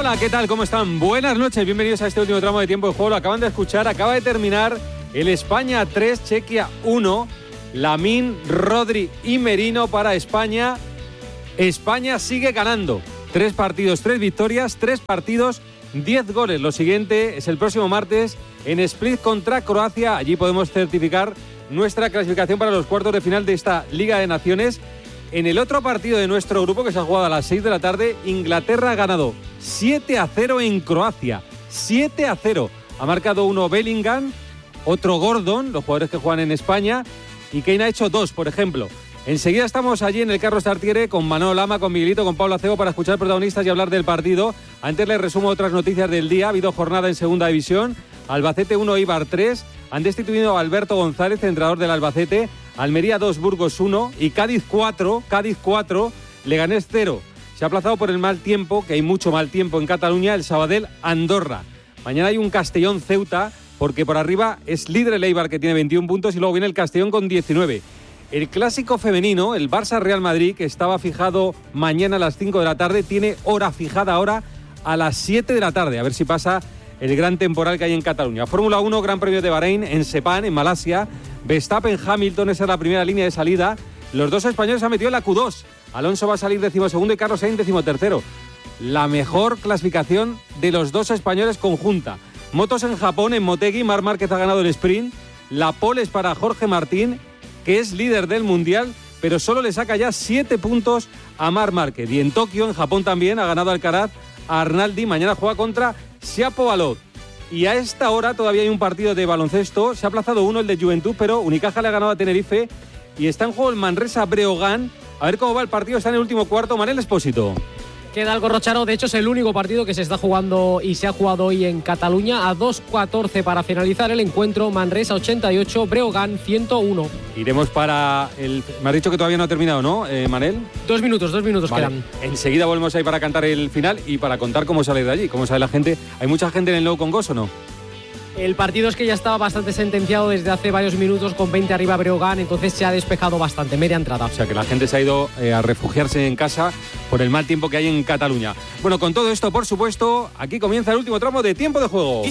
Hola, ¿qué tal? ¿Cómo están? Buenas noches, bienvenidos a este último tramo de tiempo de juego. Lo acaban de escuchar, acaba de terminar el España 3, Chequia 1. Lamine, Rodri y Merino para España. España sigue ganando. 3 partidos, 3 victorias, 3 partidos, 10 goles. Lo siguiente es el próximo martes en Split contra Croacia. Allí podemos certificar nuestra clasificación para los cuartos de final de esta Liga de Naciones. En el otro partido de nuestro grupo, que se ha jugado a las 6 de la tarde, Inglaterra ha ganado 7-0 en Croacia. 7-0. Ha marcado uno Bellingham, otro Gordon, los jugadores que juegan en España, y Kane ha hecho 2, por ejemplo. Enseguida estamos allí en el Carlos Tartiere con Manolo Lama, con Miguelito, con Pablo Acebo para escuchar protagonistas y hablar del partido. Antes les resumo otras noticias del día. Ha habido jornada en Segunda División. Albacete 1, Eibar 3. Han destituido a Alberto González, entrenador del Albacete. Almería 2, Burgos 1 y Cádiz 4, Leganés 0. Se ha aplazado por el mal tiempo, que hay mucho mal tiempo en Cataluña, el Sabadell Andorra. Mañana hay un Castellón Ceuta, porque por arriba es líder el Eibar, que tiene 21 puntos, y luego viene el Castellón con 19. El clásico femenino, el Barça-Real Madrid, que estaba fijado mañana a las 5 de la tarde, tiene hora fijada ahora a las 7 de la tarde. A ver si pasa el gran temporal que hay en Cataluña. Fórmula 1, Gran Premio de Bahrein, en Sepang, en Malasia. Verstappen, Hamilton, esa es la primera línea de salida. Los dos españoles se han metido en la Q2. Alonso va a salir 12º y Carlos Sainz 13º. La mejor clasificación de los dos españoles conjunta. Motos en Japón, en Motegi, Marc Márquez ha ganado el sprint. La pole es para Jorge Martín, que es líder del Mundial, pero solo le saca ya 7 puntos a Marc Márquez. Y en Tokio, en Japón también, ha ganado Alcaraz a Arnaldi. Mañana juega contra Shapovalov. Y a esta hora todavía hay un partido de baloncesto. Se ha aplazado uno, el de Juventud, pero Unicaja le ha ganado a Tenerife. Y está en juego el Manresa Breogán. A ver cómo va el partido. Está en el último cuarto. Manel Espósito. Queda algo Rocharo, de hecho es el único partido que se está jugando y se ha jugado hoy en Cataluña. A 2:14 para finalizar el encuentro. Manresa 88, Breogán 101. Iremos para el... Me has dicho que todavía no ha terminado, ¿no, Manel? 2 minutos vale. Quedan. Enseguida volvemos ahí para cantar el final y para contar cómo sale de allí, cómo sale la gente. ¿Hay mucha gente en el Nuevo Congost o no? El partido es que ya estaba bastante sentenciado desde hace varios minutos, con 20 arriba Breogán, entonces se ha despejado bastante, media entrada. O sea que la gente se ha ido a refugiarse en casa por el mal tiempo que hay en Cataluña. Bueno, con todo esto, por supuesto, aquí comienza el último tramo de Tiempo de Juego.